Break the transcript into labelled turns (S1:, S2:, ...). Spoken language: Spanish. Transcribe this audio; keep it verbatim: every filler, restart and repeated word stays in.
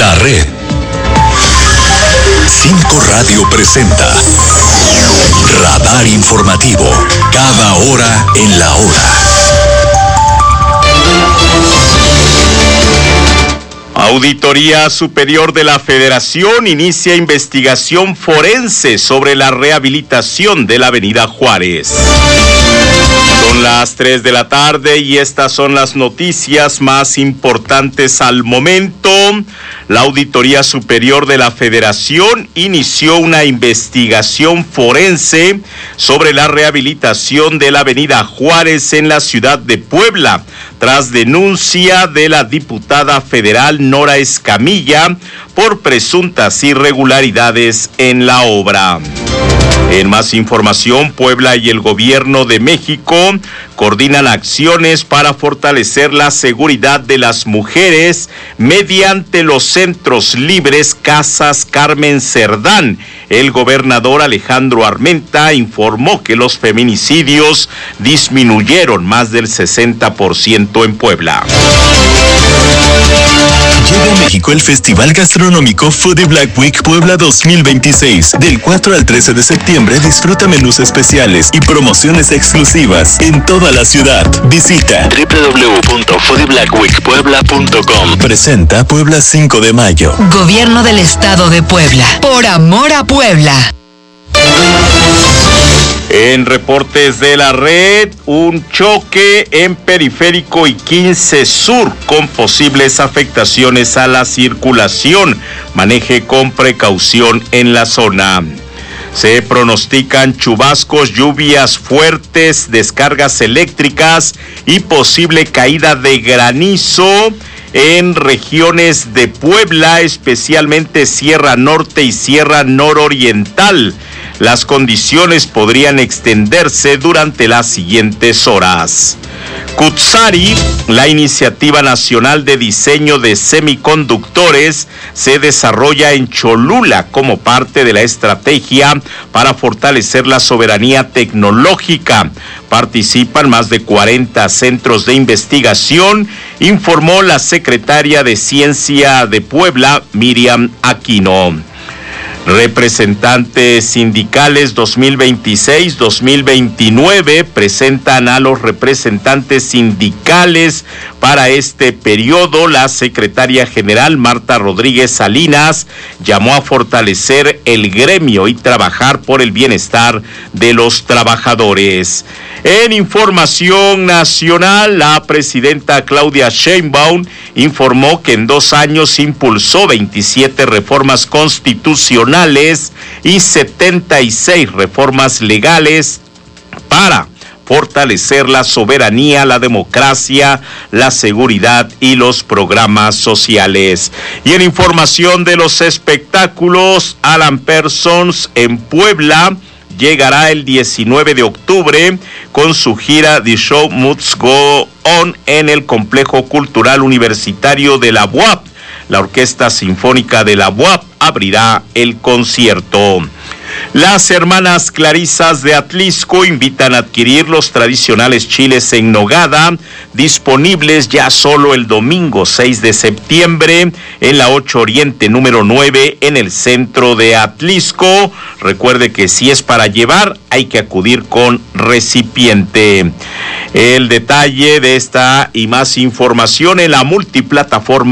S1: La Red. Cinco Radio presenta Radar Informativo. Cada hora en la hora.
S2: Auditoría Superior de la Federación inicia investigación forense sobre la rehabilitación de la Avenida Juárez. Son las tres de la tarde y estas son las noticias más importantes al momento. La Auditoría Superior de la Federación inició una investigación forense sobre la rehabilitación de la Avenida Juárez en la ciudad de Puebla, tras denuncia de la diputada federal Nora Escamilla por presuntas irregularidades en la obra. En más información, Puebla y el Gobierno de México coordinan acciones para fortalecer la seguridad de las mujeres mediante los centros libres Casas Carmen Cerdán. El gobernador Alejandro Armenta informó que los feminicidios disminuyeron más del sesenta por ciento en Puebla.
S3: Llega a México el Festival Gastronómico Foodie Black Week Puebla dos mil veintiséis. Del cuatro al trece de septiembre disfruta menús especiales y promociones exclusivas en toda la ciudad. Visita doble u doble u doble u punto foodie black week puebla punto com. Presenta Puebla cinco de mayo.
S4: Gobierno del Estado de Puebla. Por amor a Puebla.
S2: En reportes de la red, un choque en Periférico y quince Sur con posibles afectaciones a la circulación. Maneje con precaución en la zona. Se pronostican chubascos, lluvias fuertes, descargas eléctricas y posible caída de granizo en regiones de Puebla, especialmente Sierra Norte y Sierra Nororiental. Las condiciones podrían extenderse durante las siguientes horas. Cutzari, la iniciativa nacional de diseño de semiconductores, se desarrolla en Cholula como parte de la estrategia para fortalecer la soberanía tecnológica. Participan más de cuarenta centros de investigación, informó la secretaria de Ciencia de Puebla, Miriam Aquino. Representantes sindicales dos mil veintiséis dos mil veintinueve presentan a los representantes sindicales para este periodo. La secretaria general Marta Rodríguez Salinas llamó a fortalecer el gremio y trabajar por el bienestar de los trabajadores. En información nacional, la presidenta Claudia Sheinbaum informó que en dos años impulsó veintisiete reformas constitucionales y setenta y seis reformas legales para fortalecer la soberanía, la democracia, la seguridad y los programas sociales. Y en información de los espectáculos, Alan Parsons en Puebla llegará el diecinueve de octubre con su gira The Show Must Go On en el Complejo Cultural Universitario de la U A P. La Orquesta Sinfónica de la U A P abrirá el concierto. Las hermanas Clarisas de Atlisco invitan a adquirir los tradicionales chiles en nogada, disponibles ya solo el domingo seis de septiembre en la ocho Oriente número nueve en el centro de Atlisco. Recuerde que si es para llevar, hay que acudir con recipiente. El detalle de esta y más información en la multiplataforma